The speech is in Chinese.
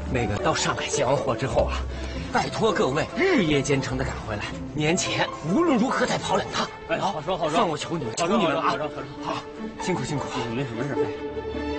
那个到上海卸完货之后啊，拜托各位日夜兼程的赶回来，年前无论如何再跑2趟。 哎，好说好说， 算我求你们，求你们了啊！好，辛苦辛苦， 没事没事。